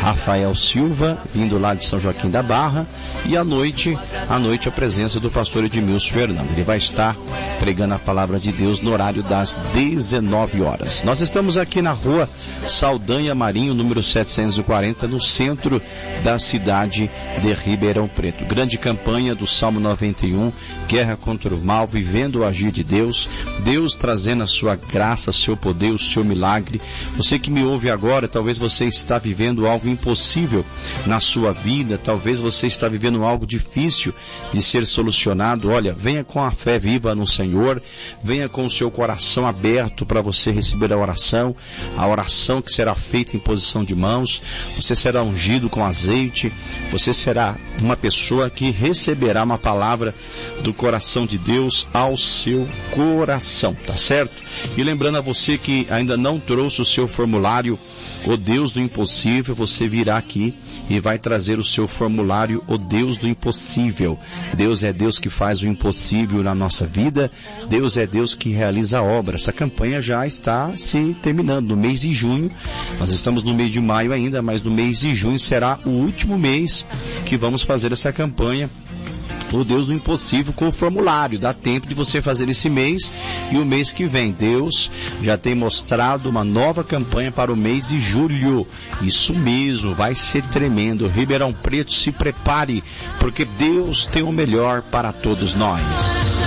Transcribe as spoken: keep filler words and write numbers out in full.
Rafael Silva, vindo lá de São Joaquim da Barra, e à noite, à noite a presença do pastor Edmilson Fernando. Ele vai estar pregando a palavra de Deus no horário das dezenove horas. Nós estamos aqui na rua Saldanha Marinho, número setecentos e quarenta, no centro da cidade de Ribeirão Preto. Grande campanha do Salmo noventa e um, guerra contra o mal, vivendo o agir de Deus, Deus trazendo a sua graça, seu poder, o seu milagre. Você que me ouve agora, talvez você está vivendo algo impossível na sua vida, talvez você está vivendo algo difícil de ser solucionado. Olha, venha com a fé viva no Senhor, venha com o seu coração aberto para você receber a oração, a oração que será feita em posição de mãos. Você será ungido com azeite, você será uma pessoa que receberá uma palavra do coração de Deus ao seu coração, tá certo? E lembrando a você que ainda não trouxe o seu formulário, o Deus do Impossível, você virá aqui e vai trazer o seu formulário, o Deus do Impossível. Deus é Deus que faz o impossível na nossa vida, Deus é Deus que realiza a obra. Essa campanha já está se terminando no mês de junho, nós estamos no mês de maio ainda, mas no mês de junho será o último mês que vamos fazer essa campanha, o Deus do Impossível, com o formulário. Dá tempo de você fazer esse mês e o mês que vem. Deus já tem mostrado uma nova campanha para o mês de julho. Isso mesmo, vai ser tremendo. Ribeirão Preto, se prepare, porque Deus tem o melhor para todos nós.